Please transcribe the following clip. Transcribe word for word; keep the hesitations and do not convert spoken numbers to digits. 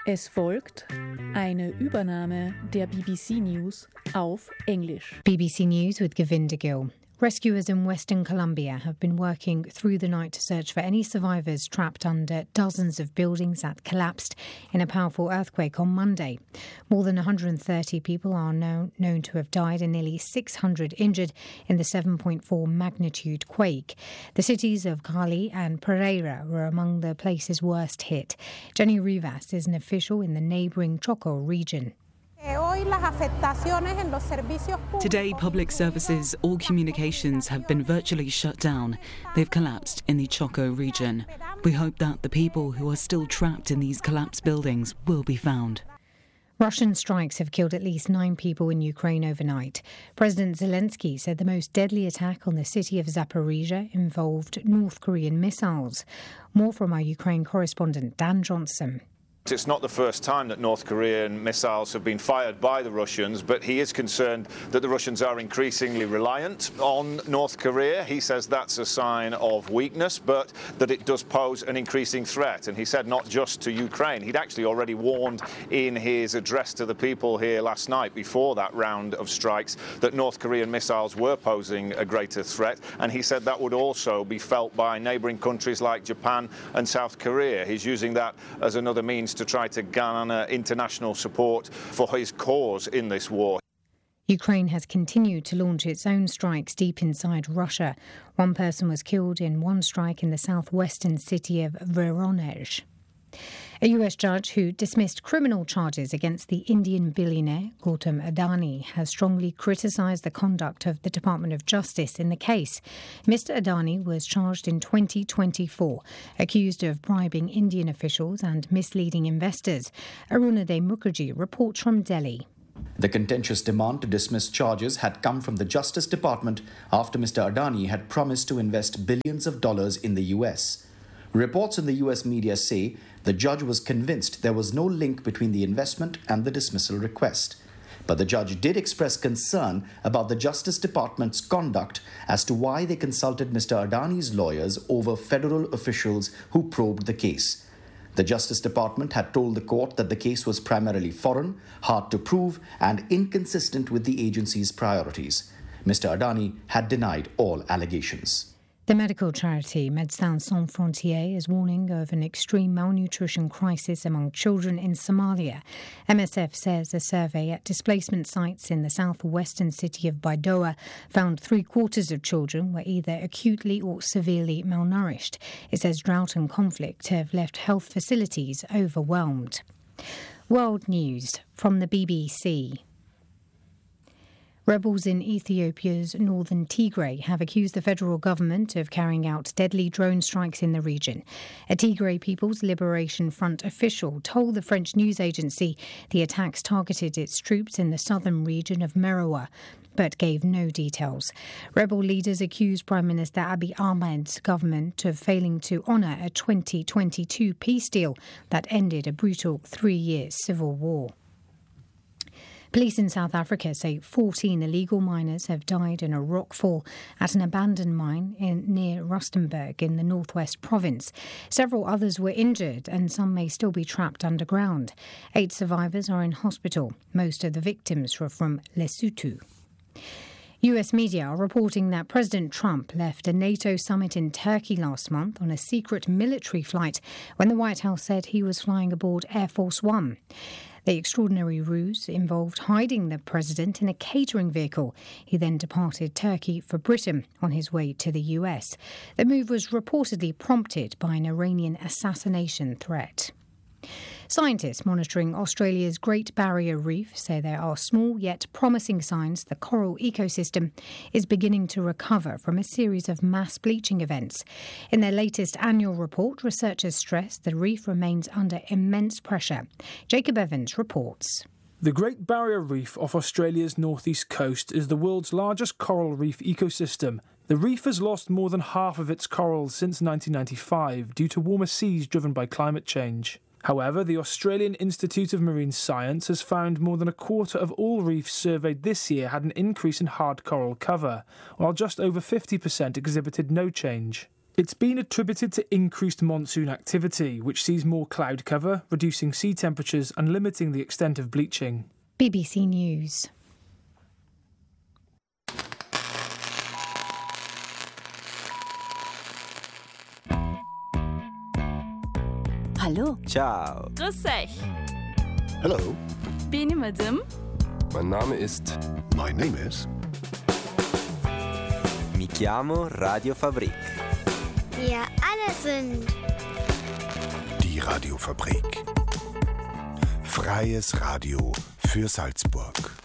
Es folgt eine Übernahme der B B C News auf Englisch. B B C News with Govinda Gill. Rescuers in Western Colombia have been working through the night to search for any survivors trapped under dozens of buildings that collapsed in a powerful earthquake on Monday. More than one hundred thirty people are known, known to have died and nearly six hundred injured in the seven point four magnitude quake. The cities of Cali and Pereira were among the places worst hit. Jenny Rivas is an official in the neighbouring Choco region. Today, public services, all communications have been virtually shut down. They've collapsed in the Choco region. We hope that the people who are still trapped in these collapsed buildings will be found. Russian strikes have killed at least nine people in Ukraine overnight. President Zelensky said the most deadly attack on the city of Zaporizhia involved North Korean missiles. More from our Ukraine correspondent Dan Johnson. It's not the first time that North Korean missiles have been fired by the Russians, but he is concerned that the Russians are increasingly reliant on North Korea. He says that's a sign of weakness, but that it does pose an increasing threat. And he said not just to Ukraine. He'd actually already warned in his address to the people here last night before that round of strikes that North Korean missiles were posing a greater threat. And he said that would also be felt by neighbouring countries like Japan and South Korea. He's using that as another means to try to garner international support for his cause in this war. Ukraine has continued to launch its own strikes deep inside Russia. One person was killed in one strike in the southwestern city of Voronezh. A U S judge who dismissed criminal charges against the Indian billionaire Gautam Adani has strongly criticised the conduct of the Department of Justice in the case. Mister Adani was charged in twenty twenty-four, accused of bribing Indian officials and misleading investors. Arunadhay Mukherjee reports from Delhi. The contentious demand to dismiss charges had come from the Justice Department after Mister Adani had promised to invest billions of dollars in the U S. Reports in the U S media say the judge was convinced there was no link between the investment and the dismissal request. But the judge did express concern about the Justice Department's conduct as to why they consulted Mister Adani's lawyers over federal officials who probed the case. The Justice Department had told the court that the case was primarily foreign, hard to prove, and inconsistent with the agency's priorities. Mister Adani had denied all allegations. The medical charity Médecins Sans Frontières is warning of an extreme malnutrition crisis among children in Somalia. M S F says a survey at displacement sites in the southwestern city of Baidoa found three quarters of children were either acutely or severely malnourished. It says drought and conflict have left health facilities overwhelmed. World News from the B B C. Rebels in Ethiopia's northern Tigray have accused the federal government of carrying out deadly drone strikes in the region. A Tigray People's Liberation Front official told the French news agency the attacks targeted its troops in the southern region of Merowe, but gave no details. Rebel leaders accused Prime Minister Abiy Ahmed's government of failing to honour a twenty twenty-two peace deal that ended a brutal three-year civil war. Police in South Africa say fourteen illegal miners have died in a rockfall at an abandoned mine in, near Rustenburg in the northwest province. Several others were injured and some may still be trapped underground. Eight survivors are in hospital. Most of the victims were from Lesotho. U S media are reporting that President Trump left a NATO summit in Turkey last month on a secret military flight when the White House said he was flying aboard Air Force One. The extraordinary ruse involved hiding the president in a catering vehicle. He then departed Turkey for Britain on his way to the U S. The move was reportedly prompted by an Iranian assassination threat. Scientists monitoring Australia's Great Barrier Reef say there are small yet promising signs the coral ecosystem is beginning to recover from a series of mass bleaching events. In their latest annual report, researchers stress the reef remains under immense pressure. Jacob Evans reports. The Great Barrier Reef off Australia's northeast coast is the world's largest coral reef ecosystem. The reef has lost more than half of its corals since nineteen ninety-five due to warmer seas driven by climate change. However, the Australian Institute of Marine Science has found more than a quarter of all reefs surveyed this year had an increase in hard coral cover, while just over fifty percent exhibited no change. It's been attributed to increased monsoon activity, which sees more cloud cover, reducing sea temperatures and limiting the extent of bleaching. B B C News. Hallo. Ciao. Grüß euch. Hello. Benim adım. Mein Name ist. My name is. Mi chiamo Radio Fabrik. Wir alle sind. Die Radiofabrik. Freies Radio für Salzburg.